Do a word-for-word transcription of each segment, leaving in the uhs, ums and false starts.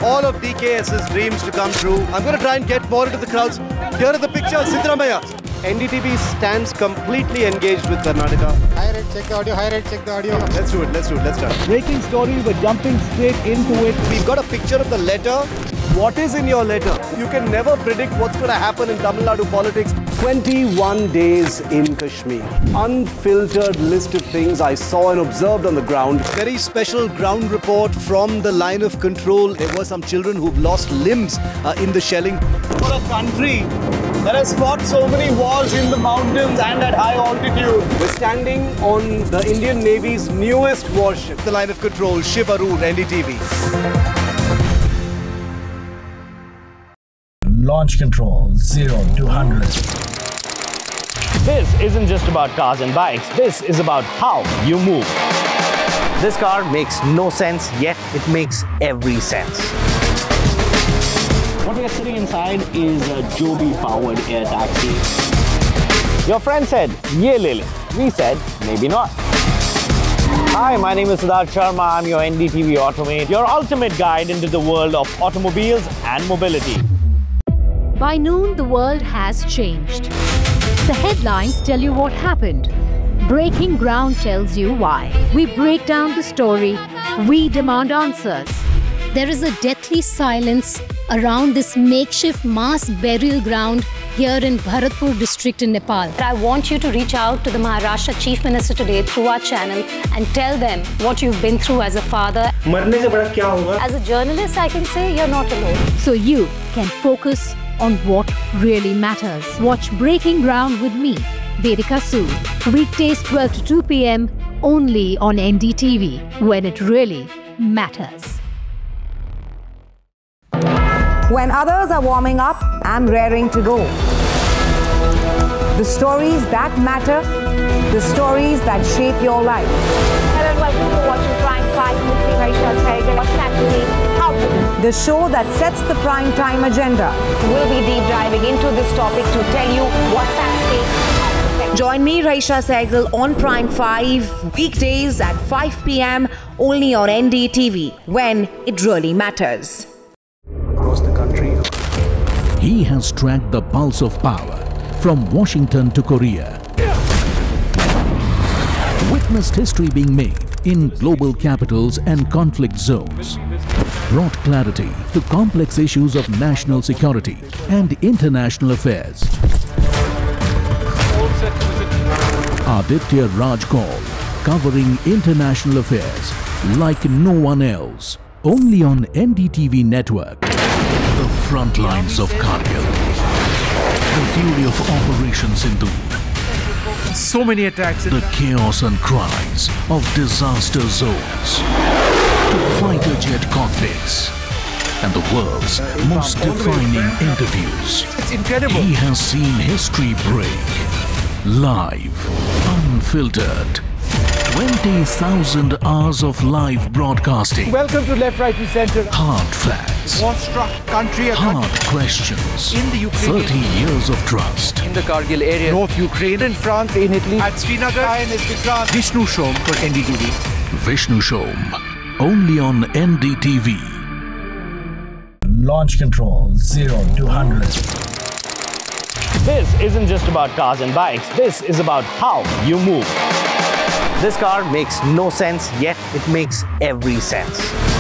all of DKS's dreams to come true. I'm going to try and get more into the crowds. Here are the pictures, Siddaramaiah. N D T V stands completely engaged with Karnataka. High rate, check the audio, high rate, check the audio. Let's do it, let's do it, let's start. Breaking story, we're jumping straight into it. We've got a picture of the letter. What is in your letter? You can never predict what's going to happen in Tamil Nadu politics. twenty-one days in Kashmir. Unfiltered list of things I saw and observed on the ground. Very special ground report from the line of control. There were some children who've lost limbs uh, in the shelling. For a country that has fought so many wars in the mountains and at high altitude. We're standing on the Indian Navy's newest warship. The line of control, Shiv Arur, N D T V. Launch control, zero to one hundred. This isn't just about cars and bikes, this is about how you move. This car makes no sense, yet it makes every sense. What we are sitting inside is a Joby-powered air taxi. Your friend said, ye le le. We said, maybe not. Hi, my name is Siddharth Sharma. I'm your N D T V Automate, your ultimate guide into the world of automobiles and mobility. By noon, the world has changed. The headlines tell you what happened. Breaking ground tells you why. We break down the story. We demand answers. There is a deathly silence around this makeshift mass burial ground here in Bharatpur district in Nepal. I want you to reach out to the Maharashtra Chief Minister today through our channel and tell them what you've been through as a father. As a journalist, I can say you're not alone. So you can focus on what really matters. Watch Breaking Ground with me, Vedika Sood. Weekdays twelve to two p m only on N D T V, when it really matters. When others are warming up, I'm raring to go. The stories that matter, the stories that shape your life. Hello and welcome to watching Prime five with me, Raisha Sehgal. What's actually how to? The show that sets the prime time agenda. We'll be deep diving into this topic to tell you what's at stake. Join me, Raisha Sehgal, on Prime five, weekdays at five p m only on N D T V, when it really matters. Across the country. He has tracked the pulse of power from Washington to Korea. Witnessed history being made in global capitals and conflict zones. Brought clarity to complex issues of national security and international affairs. Aditya Raj Kaul, covering international affairs like no one else. Only on N D T V network. The front lines of Kargil. The fury of Operation Sindoor. So many attacks. The chaos and cries of disaster zones. To fighter jet cockpits. And the world's most defining interviews. It's incredible. He has seen history break. Live. Unfiltered. twenty thousand hours of live broadcasting. Welcome to Left, Right and Centre. Hard facts. War-struck country. Hard questions. In the Ukraine. thirty years of trust. In the Kargil area. North Ukraine. In France, in Italy. At Srinagar. Vishnu Shom for N D T V. Vishnu Shom. Only on N D T V. Launch control, zero to one hundred. This isn't just about cars and bikes, this is about how you move. This car makes no sense, yet it makes every sense.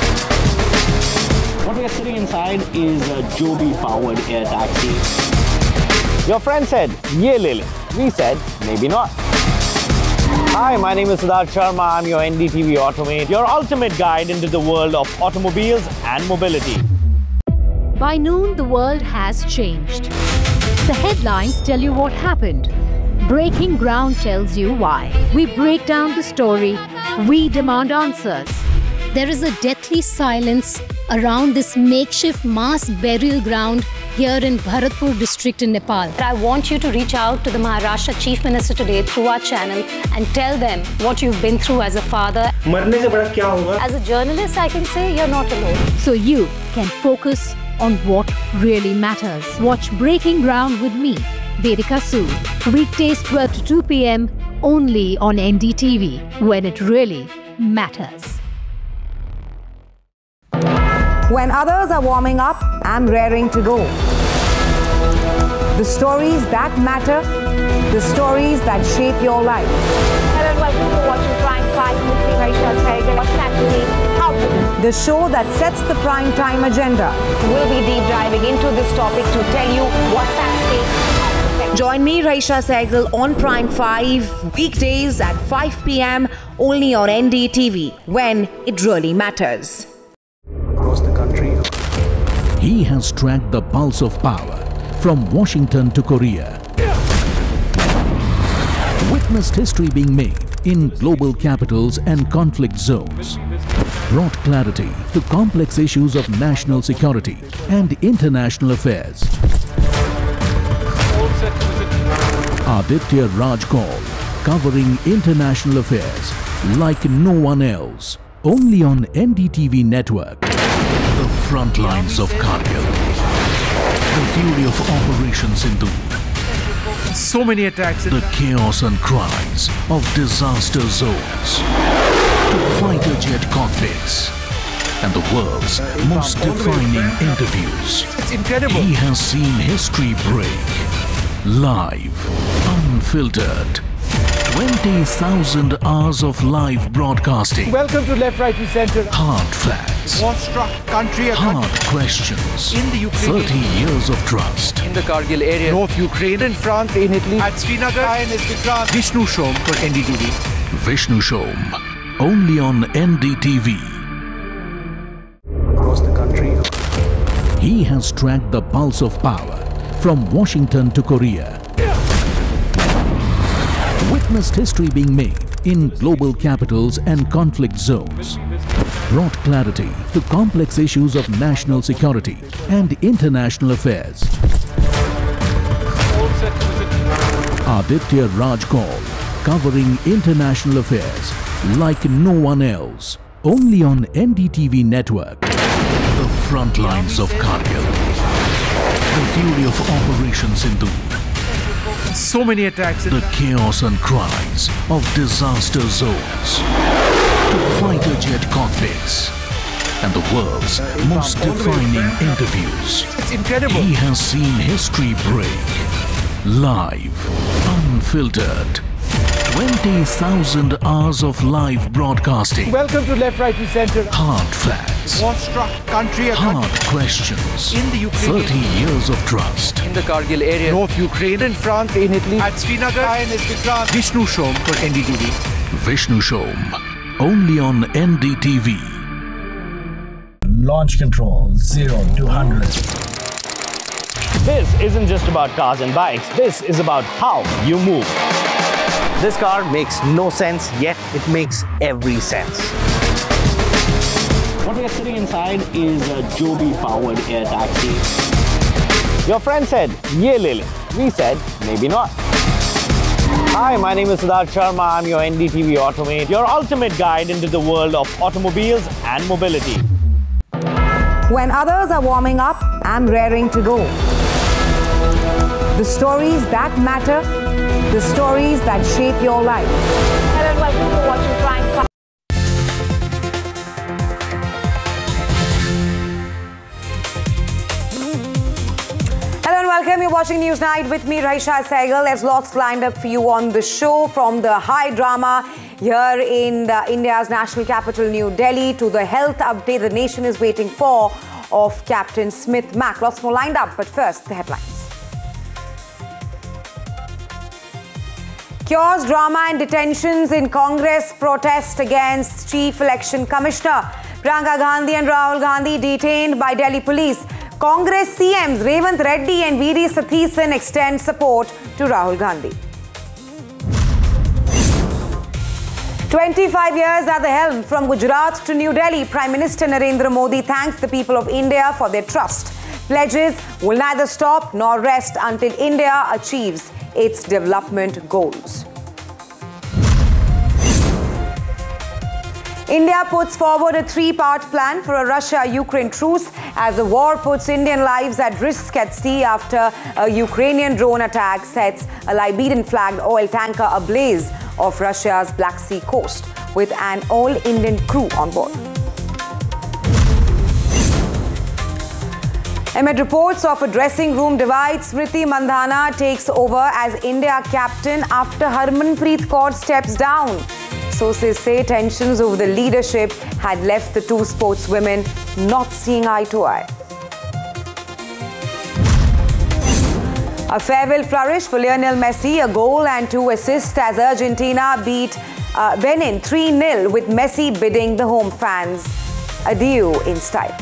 What we are sitting inside is a Joby-powered air taxi. Your friend said, ye le le. We said, maybe not. Hi, my name is Siddharth Sharma. I'm your N D T V Automate, your ultimate guide into the world of automobiles and mobility. By noon, the world has changed. The headlines tell you what happened. Breaking ground tells you why. We break down the story. We demand answers. There is a deathly silence around this makeshift mass burial ground here in Bharatpur district in Nepal. I want you to reach out to the Maharashtra Chief Minister today through our channel and tell them what you've been through as a father. As a journalist, I can say you're not alone. So you can focus on what really matters. Watch Breaking Ground with me, Vedika Sood. Weekdays twelve to two p m only on N D T V, when it really matters. When others are warming up, I'm raring to go. The stories that matter, the stories that shape your life. Hello and welcome to watching Prime five with me, Raisha Sehgal. What's actually happening? The show that sets the prime time agenda. We'll be deep diving into this topic to tell you what's at stake. Join me, Raisha Sehgal, on Prime five, weekdays at five p m only on N D T V, when it really matters. Across the country. He has tracked the pulse of power from Washington to Korea. Witnessed history being made in global capitals and conflict zones. Brought clarity to complex issues of national security and international affairs. Aditya Raj Kaul, covering international affairs like no one else. Only on N D T V network. The front lines of Kargil. The fury of Operation Sindoor. So many attacks. The chaos and cries of disaster zones. To fighter jet cockpits. And the world's most defining interviews. It's incredible. He has seen history break. Live. Unfiltered. twenty thousand hours of live broadcasting. Welcome to Left, Right, Centre. Hard facts. War-struck country. Hard questions. In the Ukraine. thirty years of trust. In the Kargil area. North Ukraine. In France, in Italy. At Srinagar. I N S Vikrant. Vishnu Shom for N D T V. Vishnu Shom. Only on N D T V. Across the country. He has tracked the pulse of power from Washington to Korea. Witnessed history being made in global capitals and conflict zones. Brought clarity to complex issues of national security and international affairs. Aditya Raj Kaul, covering international affairs like no one else. Only on N D T V network. The front lines of Kargil. The fury of Operation Sindoor. So many attacks. The chaos and cries of disaster zones. To fighter jet cockpits. And the world's most defining interviews. It's incredible. He has seen history break. Live. Unfiltered. twenty thousand hours of live broadcasting. Welcome to Left, Right, Centre. Hard facts. War-struck country. Hard questions. In the Ukraine. thirty years of trust. In the Kargil area. North Ukraine. In France, in Italy. At Srinagar. I N S Vikrant. Vishnu Shom for N D T V. Vishnu Shom. Only on N D T V. Launch control zero to one hundred. This isn't just about cars and bikes. This is about how you move. This car makes no sense, yet it makes every sense. What we are sitting inside is a Joby-powered air taxi. Your friend said, "Ye le le." We said, maybe not. Hi, my name is Siddharth Sharma. I'm your N D T V Automate, your ultimate guide into the world of automobiles and mobility. When others are warming up, I'm raring to go. The stories that matter, the stories that shape your life. Hello and welcome to watching Prime five. Hello and welcome. You're watching News Night with me, Raisha Sehgal. There's lots lined up for you on the show, from the high drama here in the India's national capital, New Delhi, to the health update the nation is waiting for of Captain Smith Mac. Lots more lined up, but first, the headlines. Chaos, drama and detentions in Congress protest against Chief Election Commissioner. Priyanka Gandhi and Rahul Gandhi detained by Delhi police. Congress C Ms Revanth Reddy and V D Satheesan extend support to Rahul Gandhi. twenty-five years at the helm, from Gujarat to New Delhi, Prime Minister Narendra Modi thanks the people of India for their trust. Pledges will neither stop nor rest until India achieves its development goals. India puts forward a three-part plan for a Russia-Ukraine truce as the war puts Indian lives at risk at sea after a Ukrainian drone attack sets a Liberian-flagged oil tanker ablaze off Russia's Black Sea coast with an all-Indian crew on board. Amid reports of a dressing room divide, Smriti Mandhana takes over as India captain after Harmanpreet Kaur steps down. Sources say tensions over the leadership had left the two sportswomen not seeing eye to eye. A farewell flourish for Lionel Messi, a goal and two assists as Argentina beat uh, Benin three nil with Messi bidding the home fans adieu in style.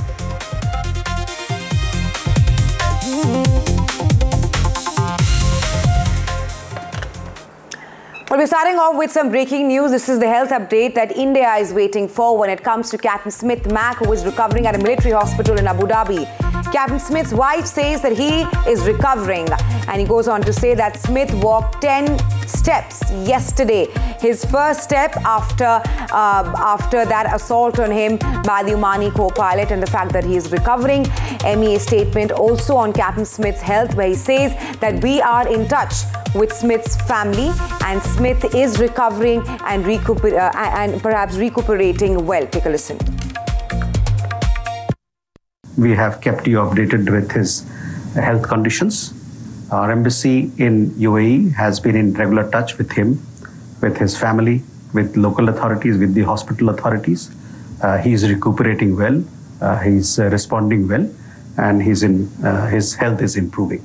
Well, we're starting off with some breaking news. This is the health update that India is waiting for when it comes to Captain Smith Mac, who is recovering at a military hospital in Abu Dhabi. Captain Smith's wife says that he is recovering, and he goes on to say that Smith walked ten steps yesterday. His first step after uh, after that assault on him by the Omani co-pilot, and the fact that he is recovering. M E A statement also on Captain Smith's health, where he says that we are in touch with Smith's family, and Smith is recovering and, recuper uh, and perhaps recuperating well. Take a listen. We have kept you updated with his health conditions. Our embassy in U A E has been in regular touch with him, with his family, with local authorities, with the hospital authorities. Uh, he's recuperating well, uh, he's uh, responding well, and he's in, uh, his health is improving.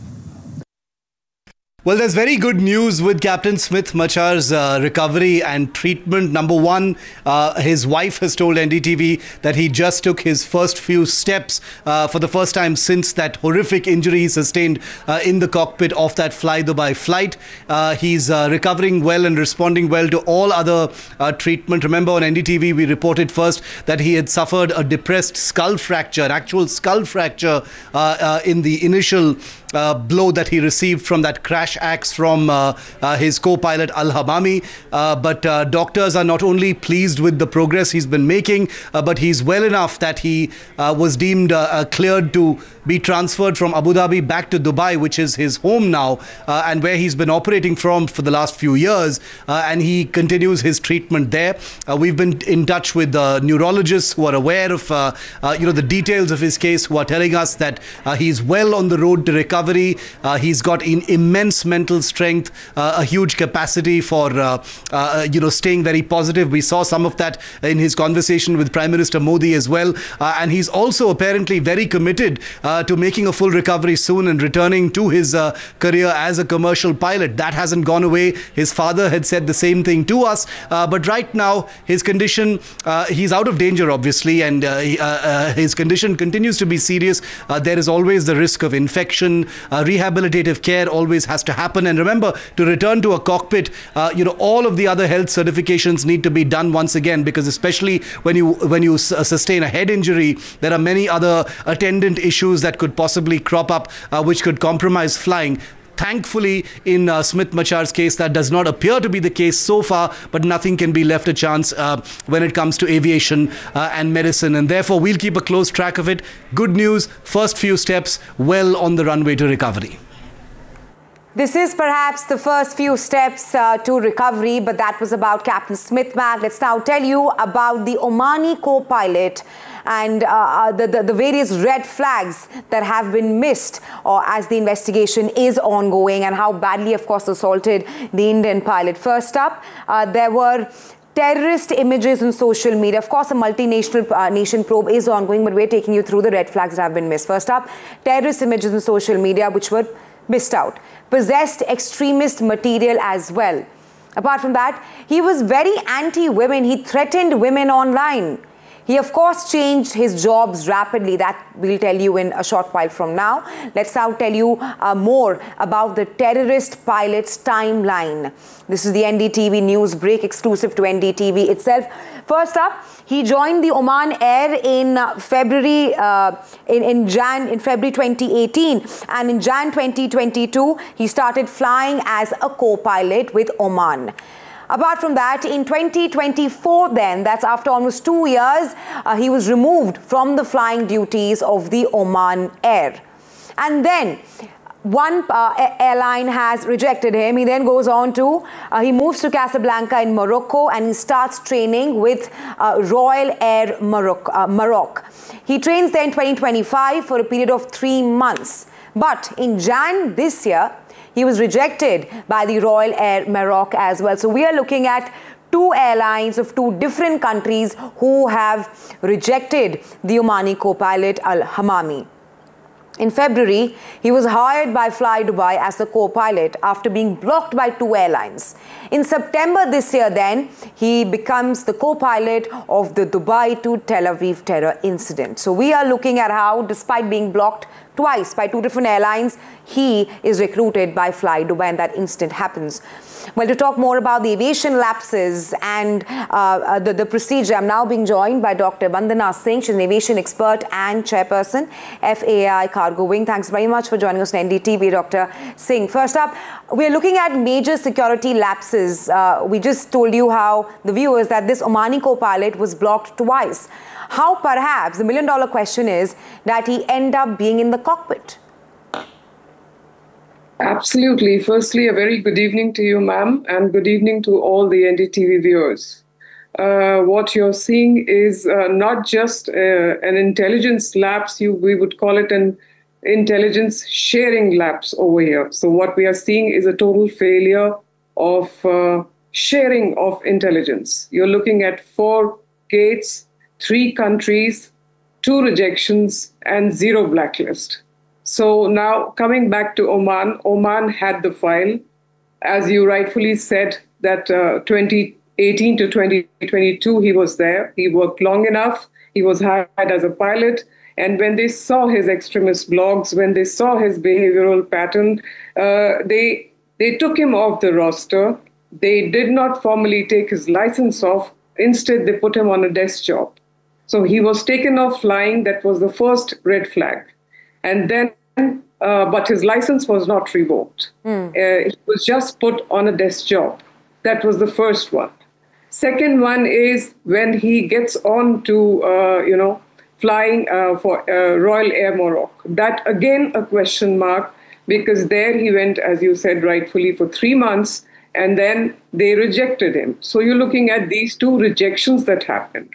Well, there's very good news with Captain Smith Machar's uh, recovery and treatment. Number one, uh, his wife has told N D T V that he just took his first few steps uh, for the first time since that horrific injury he sustained uh, in the cockpit of that Fly Dubai flight. Uh, he's uh, recovering well and responding well to all other uh, treatment. Remember, on N D T V, we reported first that he had suffered a depressed skull fracture, an actual skull fracture uh, uh, in the initial uh, blow that he received from that crash axe from uh, uh, his co-pilot Al-Hamami. Uh, but uh, doctors are not only pleased with the progress he's been making, uh, but he's well enough that he uh, was deemed uh, uh, cleared to be transferred from Abu Dhabi back to Dubai, which is his home now, uh, and where he's been operating from for the last few years, uh, and he continues his treatment there. Uh, we've been in touch with uh, neurologists who are aware of uh, uh, you know, the details of his case, who are telling us that uh, he's well on the road to recovery. Uh, he's got in immense mental strength, uh, a huge capacity for uh, uh, you know, staying very positive. We saw some of that in his conversation with Prime Minister Modi as well, uh, and he's also apparently very committed uh, to making a full recovery soon and returning to his uh, career as a commercial pilot. That hasn't gone away. His father had said the same thing to us, uh, but right now his condition, uh, he's out of danger obviously, and uh, he, uh, uh, his condition continues to be serious. Uh, there is always the risk of infection. Uh, rehabilitative care always has to happen, and remember, to return to a cockpit, uh, you know, all of the other health certifications need to be done once again, because especially when you when you sustain a head injury, there are many other attendant issues that could possibly crop up, uh, which could compromise flying. Thankfully, in uh, Smith Machar's case, that does not appear to be the case so far, but nothing can be left a chance uh, when it comes to aviation uh, and medicine, and therefore we'll keep a close track of it. Good news, first few steps well on the runway to recovery. This is perhaps the first few steps uh, to recovery, but that was about Captain Smith Mac. Let's now tell you about the Omani co-pilot and uh, the, the, the various red flags that have been missed or as the investigation is ongoing, and how badly, of course, assaulted the Indian pilot. First up, uh, there were terrorist images on social media. Of course, a multinational uh, nation probe is ongoing, but we're taking you through the red flags that have been missed. First up, terrorist images on social media which were missed out. Possessed extremist material as well. Apart from that, he was very anti-women. He threatened women online. He, of course, changed his jobs rapidly. That we'll tell you in a short while from now. Let's now tell you uh, more about the terrorist pilot's timeline. This is the N D T V news break exclusive to N D T V itself. First up, he joined the Oman Air in uh, February, uh, in, in Jan, in February twenty eighteen, and in Jan twenty twenty-two, he started flying as a co-pilot with Oman. Apart from that, in twenty twenty-four then, that's after almost two years, uh, he was removed from the flying duties of the Oman Air. And then, one uh, airline has rejected him. He then goes on to, uh, he moves to Casablanca in Morocco and he starts training with uh, Royal Air Maroc, uh, Maroc. He trains there in twenty twenty-five for a period of three months. But in Jan this year, he was rejected by the Royal Air Maroc as well. So we are looking at two airlines of two different countries who have rejected the Omani co-pilot Al-Hamami. In February, he was hired by Fly Dubai as the co-pilot after being blocked by two airlines. In September this year then, he becomes the co-pilot of the Dubai to Tel Aviv terror incident. So we are looking at how, despite being blocked twice by two different airlines, he is recruited by Fly Dubai and that incident happens. Well, to talk more about the aviation lapses and uh, uh, the, the procedure, I'm now being joined by Doctor Vandana Singh. She's an aviation expert and chairperson, F A I Cargo Wing. Thanks very much for joining us on N D T V, Doctor Singh. First up, we're looking at major security lapses. Uh, we just told you how, the viewers, that this Omani co-pilot was blocked twice. How perhaps, the million dollar question is, that he ended up being in the cockpit? Absolutely. Firstly, a very good evening to you, ma'am, and good evening to all the N D T V viewers. Uh, what you're seeing is uh, not just uh, an intelligence lapse, you, we would call it an intelligence sharing lapse over here. So what we are seeing is a total failure of uh, sharing of intelligence. You're looking at four gates, three countries, two rejections, and zero blacklist. So now coming back to Oman, Oman had the file. As you rightfully said, that uh, twenty eighteen to twenty twenty-two, he was there. He worked long enough. He was hired as a pilot. And when they saw his extremist blogs, when they saw his behavioral pattern, uh, they, they took him off the roster. They did not formally take his license off. Instead, they put him on a desk job. So he was taken off flying. That was the first red flag. And then, uh, but his license was not revoked. Mm. Uh, he was just put on a desk job. That was the first one. Second one is when he gets on to, uh, you know, flying uh, for uh, Royal Air Maroc. That, again, a question mark, because there he went, as you said rightfully, for three months, and then they rejected him. So you're looking at these two rejections that happened.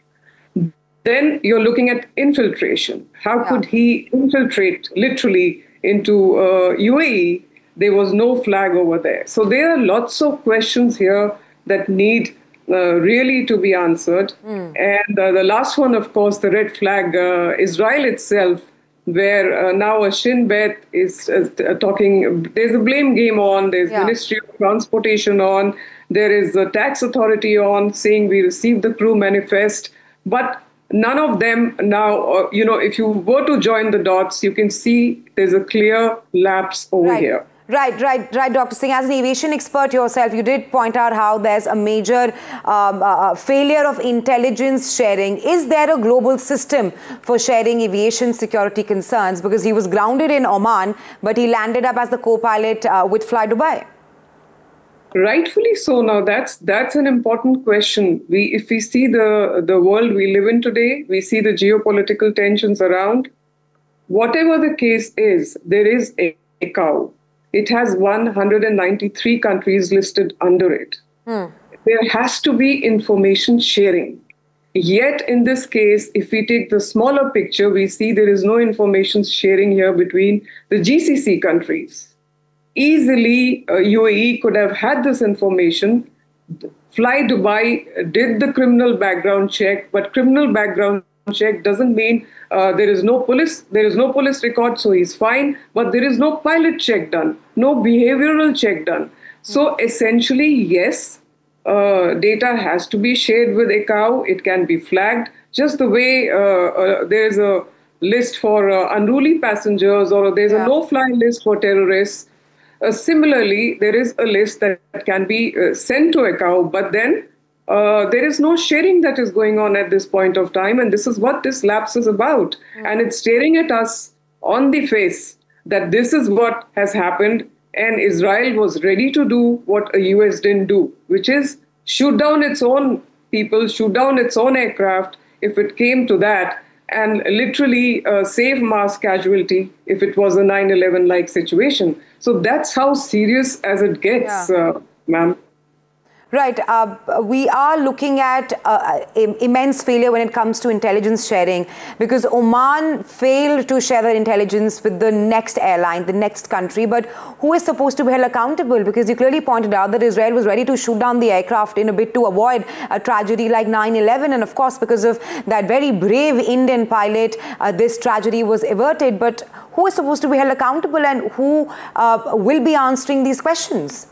Then you're looking at infiltration. How yeah. could he infiltrate literally into uh, U A E? There was no flag over there. So there are lots of questions here that need uh, really to be answered. Mm. And uh, the last one, of course, the red flag, uh, Israel itself, where uh, now a Shin Bet is uh, talking, there's a blame game on, there's yeah. Ministry of Transportation on, there is a tax authority on saying we received the crew manifest, but none of them now, uh, you know, if you were to join the dots, you can see there's a clear lapse over right. here. Right, right, right, Doctor Singh. As an aviation expert yourself, you did point out how there's a major um, uh, failure of intelligence sharing. Is there a global system for sharing aviation security concerns? Because he was grounded in Oman, but he landed up as the co-pilot uh, with Fly Dubai. Rightfully so. Now, that's that's an important question. We, if we see the, the world we live in today, we see the geopolitical tensions around. Whatever the case is, there is a, a cow. It has one hundred ninety-three countries listed under it. Hmm. There has to be information sharing. Yet, in this case, if we take the smaller picture, we see there is no information sharing here between the G C C countries. Easily, uh, U A E could have had this information. Fly Dubai did the criminal background check, but criminal background check doesn't mean uh, there is no police, there is no police record, so he's fine, but there is no pilot check done, no behavioral check done. So essentially, yes, uh, data has to be shared with I C A O. It can be flagged, just the way uh, uh, there's a list for uh, unruly passengers, or there's yeah. a no-fly list for terrorists. Uh, similarly, there is a list that can be uh, sent to I C A O, but then uh, there is no sharing that is going on at this point of time, and this is what this lapse is about. Mm-hmm. And it's staring at us on the face that this is what has happened, and Israel was ready to do what a U S didn't do, which is shoot down its own people, shoot down its own aircraft if it came to that. and literally uh, save mass casualty if it was a nine eleven like situation. So that's how serious as it gets, Yeah. uh, ma'am. Right. Uh, we are looking at uh, im immense failure when it comes to intelligence sharing, because Oman failed to share their intelligence with the next airline, the next country. But who is supposed to be held accountable? Because you clearly pointed out that Israel was ready to shoot down the aircraft in a bid to avoid a tragedy like nine eleven. And of course, because of that very brave Indian pilot, uh, this tragedy was averted. But who is supposed to be held accountable, and who uh, will be answering these questions?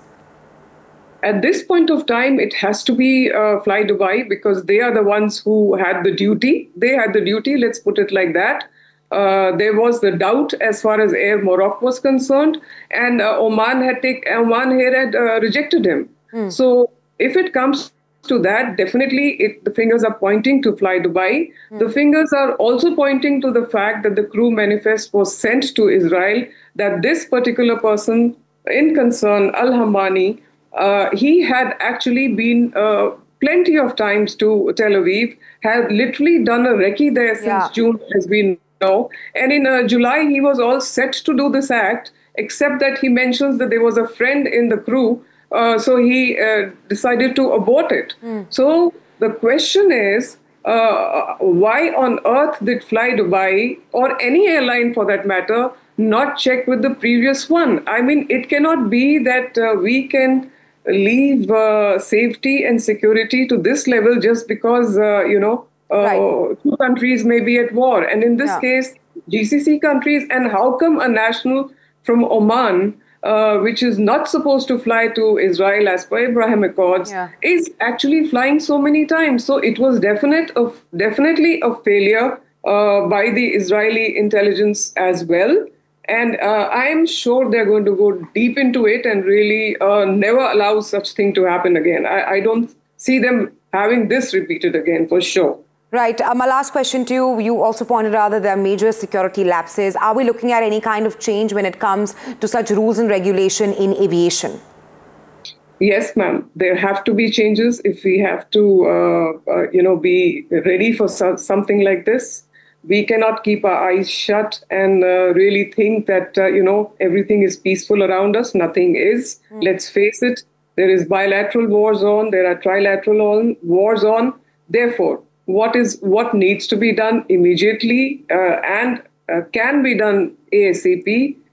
At this point of time, it has to be uh, Fly Dubai, because they are the ones who had the duty. They had the duty, let's put it like that. Uh, there was the doubt as far as Air Morocco was concerned, and uh, Oman had take, Oman here had uh, rejected him. Hmm. So if it comes to that, definitely it, the fingers are pointing to Fly Dubai. Hmm. The fingers are also pointing to the fact that the crew manifest was sent to Israel, that this particular person in concern, Al-Hamani, Uh, he had actually been uh, plenty of times to Tel Aviv, had literally done a recce there since Yeah. June, as we know. And in uh, July, he was all set to do this act, except that he mentions that there was a friend in the crew, uh, so he uh, decided to abort it. Hmm. So the question is, uh, why on earth did Fly Dubai, or any airline for that matter, not check with the previous one? I mean, it cannot be that uh, we can leave uh, safety and security to this level just because, uh, you know, uh, Right. two countries may be at war. And in this Yeah. case, G C C countries. And how come a national from Oman, uh, which is not supposed to fly to Israel as per Abraham Accords, Yeah. is actually flying so many times? So it was definite of, definitely a failure uh, by the Israeli intelligence as well. And uh, I am sure they're going to go deep into it and really uh, never allow such thing to happen again. I, I don't see them having this repeated again, for sure. Right. Uh, my last question to you, you also pointed out that there are major security lapses. Are we looking at any kind of change when it comes to such rules and regulation in aviation? Yes, ma'am. There have to be changes if we have to, uh, uh, you know, be ready for so something like this. We cannot keep our eyes shut and uh, really think that, uh, you know, everything is peaceful around us. Nothing is. Mm. Let's face it. There is bilateral wars on. There are trilateral on, wars on. Therefore, what is what needs to be done immediately uh, and uh, can be done ASAP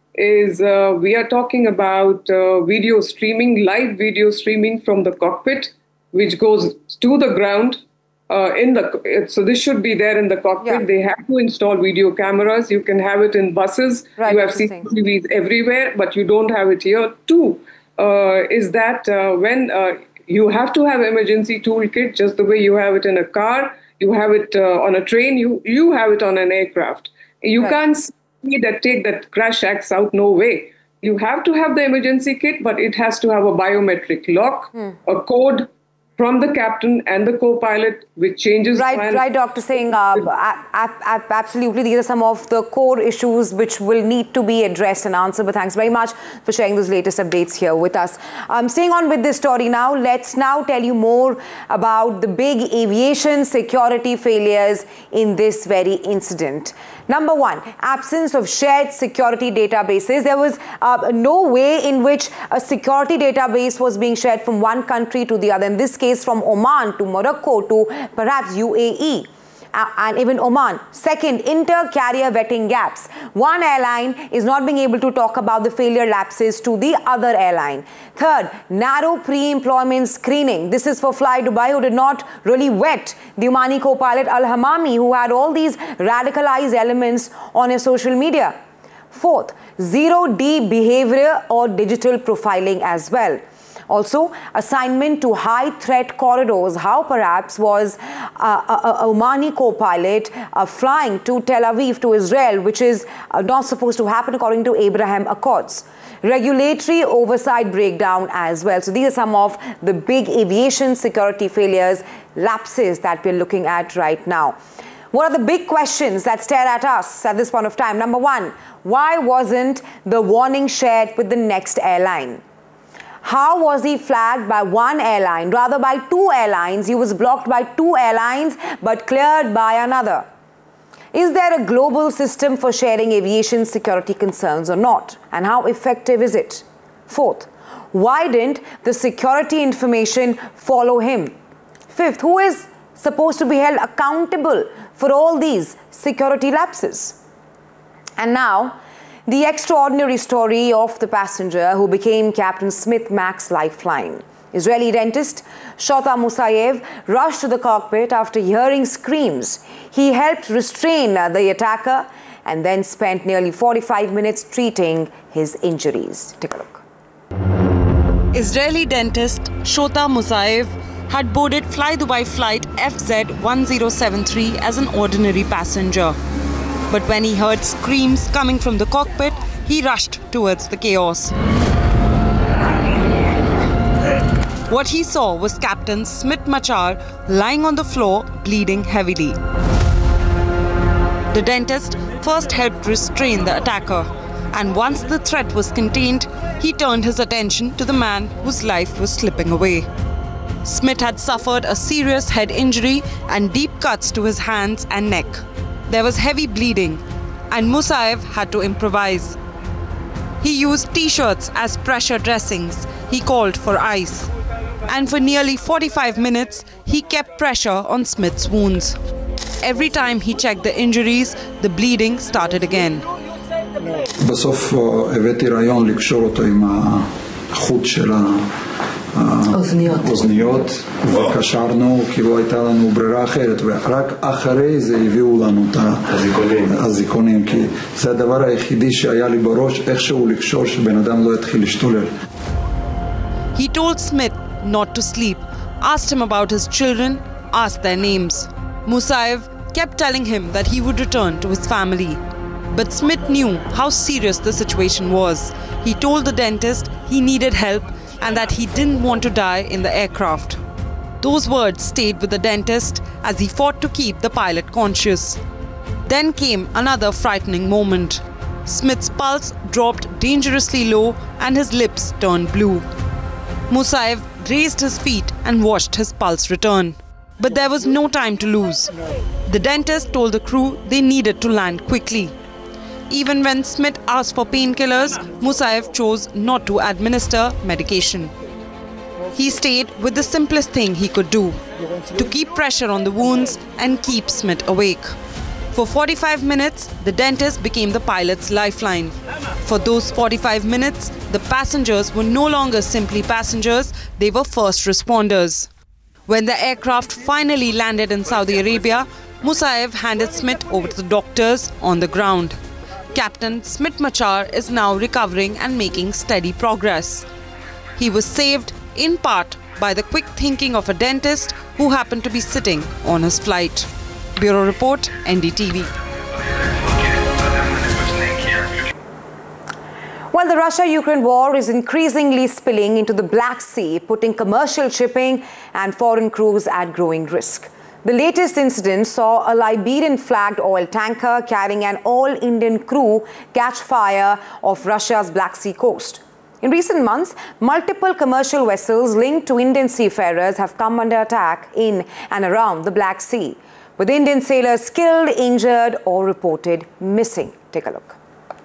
is uh, we are talking about uh, video streaming, live video streaming from the cockpit, which goes to the ground. Uh, in the so this should be there in the cockpit. Yeah. They have to install video cameras. You can have it in buses. Right, you have C C T Vs everywhere, but you don't have it here too. Uh, is that uh, when uh, you have to have emergency toolkit, just the way you have it in a car, you have it uh, on a train, you you have it on an aircraft. You Right. can't see that take that crash acts out. No way. You have to have the emergency kit, but it has to have a biometric lock, Hmm. a code from the captain and the co-pilot, which changes. Right, plan. right, Doctor Singh. Uh, absolutely, these are some of the core issues which will need to be addressed and answered. But thanks very much for sharing those latest updates here with us. Um, staying on with this story now, let's now tell you more about the big aviation security failures in this very incident. Number one, absence of shared security databases. There was uh, no way in which a security database was being shared from one country to the other. In this case, from Oman to Morocco to perhaps U A E. Uh, and even Oman. Second, inter-carrier vetting gaps. One airline is not being able to talk about the failure lapses to the other airline. Third, narrow pre-employment screening. This is for Fly Dubai, who did not really vet the Omani co-pilot Al-Hamami, who had all these radicalized elements on his social media. Fourth, zero D behavior or digital profiling as well. Also, assignment to high threat corridors. How perhaps was uh, a, a Omani co-pilot uh, flying to Tel Aviv to Israel, which is uh, not supposed to happen according to Abraham Accords. Regulatory oversight breakdown as well. So these are some of the big aviation security failures, lapses that we're looking at right now. What are the big questions that stare at us at this point of time? Number one, why wasn't the warning shared with the next airline? How was he flagged by one airline, rather by two airlines? He was blocked by two airlines, but cleared by another. Is there a global system for sharing aviation security concerns or not? And how effective is it? Fourth, why didn't the security information follow him? Fifth, who is supposed to be held accountable for all these security lapses? And now, the extraordinary story of the passenger who became Captain Smith Mac's lifeline. Israeli dentist Shota Musayev rushed to the cockpit after hearing screams. He helped restrain the attacker and then spent nearly forty-five minutes treating his injuries. Take a look. Israeli dentist Shota Musayev had boarded Fly Dubai flight F Z one zero seven three as an ordinary passenger. But when he heard screams coming from the cockpit, he rushed towards the chaos. What he saw was Captain Smit Machar lying on the floor, bleeding heavily. The dentist first helped restrain the attacker, and once the threat was contained, he turned his attention to the man whose life was slipping away. Smit had suffered a serious head injury and deep cuts to his hands and neck. There was heavy bleeding, and Musayev had to improvise. He used t-shirts as pressure dressings. He called for ice. And for nearly forty-five minutes, he kept pressure on Smith's wounds. Every time he checked the injuries, the bleeding started again. בסוף הבאתי רעיון לקשור אותו עם החוט של האוזניות וקשרנו, כי לא הייתה לנו ברירה אחרת, ורק אחרי זה הביאו לנו את הזיכונים, כי זה הדבר היחידי שהיה לי בראש, איכשהו לקשור שבן אדם לא יתחיל להשתולל. He told Smith not to sleep, asked him about his children, asked their names. Musayev kept telling him that he would return to his family. But Smith knew how serious the situation was. He told the dentist he needed help and that he didn't want to die in the aircraft. Those words stayed with the dentist as he fought to keep the pilot conscious. Then came another frightening moment. Smith's pulse dropped dangerously low and his lips turned blue. Musayev raised his feet and watched his pulse return. But there was no time to lose. The dentist told the crew they needed to land quickly. Even when Smith asked for painkillers, Musayev chose not to administer medication. He stayed with the simplest thing he could do, to keep pressure on the wounds and keep Smith awake. For forty-five minutes, the dentist became the pilot's lifeline. For those forty-five minutes, the passengers were no longer simply passengers, they were first responders. When the aircraft finally landed in Saudi Arabia, Musayev handed Smith over to the doctors on the ground. Captain Smit Machar is now recovering and making steady progress. He was saved in part by the quick thinking of a dentist who happened to be sitting on his flight. Bureau Report, N D T V. Well, the Russia-Ukraine war is increasingly spilling into the Black Sea, putting commercial shipping and foreign crews at growing risk. The latest incident saw a Liberian-flagged oil tanker carrying an all-Indian crew catch fire off Russia's Black Sea coast. In recent months, multiple commercial vessels linked to Indian seafarers have come under attack in and around the Black Sea, with Indian sailors killed, injured or reported missing. Take a look.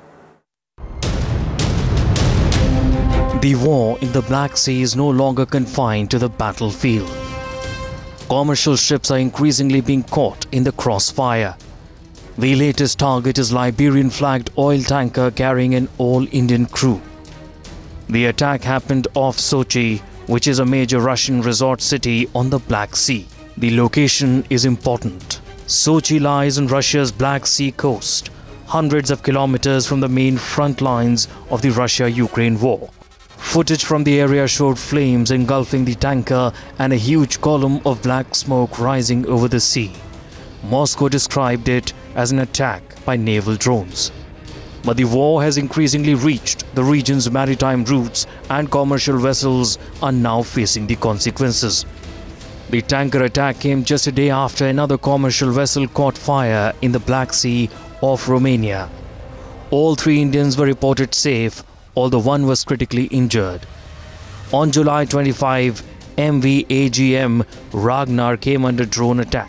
The war in the Black Sea is no longer confined to the battlefield. Commercial ships are increasingly being caught in the crossfire. The latest target is Liberian-flagged oil tanker carrying an all-Indian crew. The attack happened off Sochi, which is a major Russian resort city on the Black Sea. The location is important. Sochi lies on Russia's Black Sea coast, hundreds of kilometers from the main front lines of the Russia-Ukraine war. Footage from the area showed flames engulfing the tanker and a huge column of black smoke rising over the sea. Moscow described it as an attack by naval drones. But the war has increasingly reached the region's maritime routes and commercial vessels are now facing the consequences. The tanker attack came just a day after another commercial vessel caught fire in the Black Sea off Romania. All three Indians were reported safe, although one was critically injured. On July twenty-fifth, M V A G M Ragnar came under drone attack.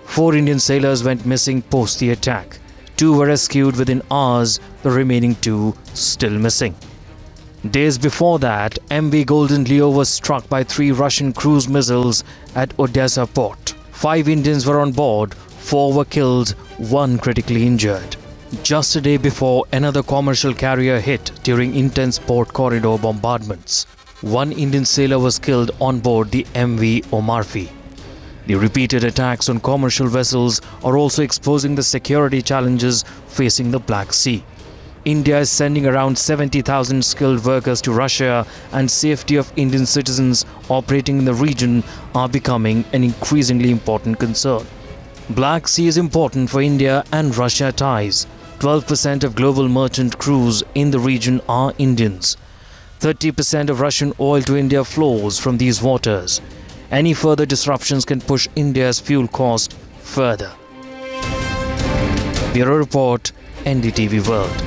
Four Indian sailors went missing post the attack. Two were rescued within hours, the remaining two still missing. Days before that, M V Golden Leo was struck by three Russian cruise missiles at Odessa port. Five Indians were on board, four were killed, one critically injured. Just a day before, another commercial carrier hit during intense port corridor bombardments. One Indian sailor was killed on board the M V Omarfi. The repeated attacks on commercial vessels are also exposing the security challenges facing the Black Sea. India is sending around seventy thousand skilled workers to Russia, and safety of Indian citizens operating in the region are becoming an increasingly important concern. Black Sea is important for India and Russia ties. twelve percent of global merchant crews in the region are Indians. thirty percent of Russian oil to India flows from these waters. Any further disruptions can push India's fuel cost further. Bureau Report, N D T V World.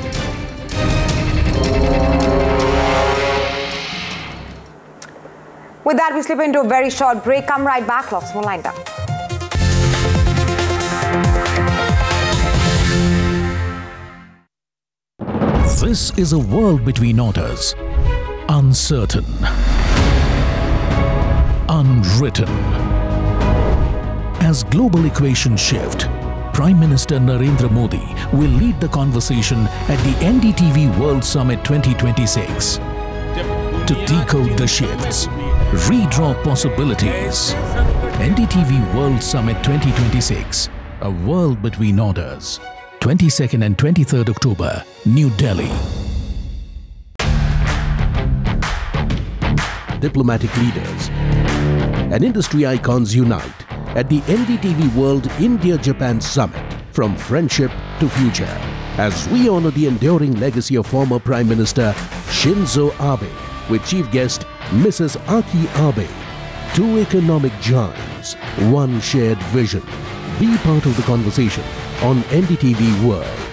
With that, we slip into a very short break. Come right back. Lots more lined up. This is a world between orders. Uncertain. Unwritten. As global equations shift, Prime Minister Narendra Modi will lead the conversation at the N D T V World Summit twenty twenty-six. To decode the shifts, redraw possibilities. N D T V World Summit twenty twenty-six, a world between orders. twenty-second and twenty-third October, New Delhi. Diplomatic leaders and industry icons unite at the N D T V World India-Japan Summit, from friendship to future, as we honor the enduring legacy of former Prime Minister Shinzo Abe with chief guest Missus Aki Abe. Two economic giants, one shared vision. Be part of the conversation on N D T V World.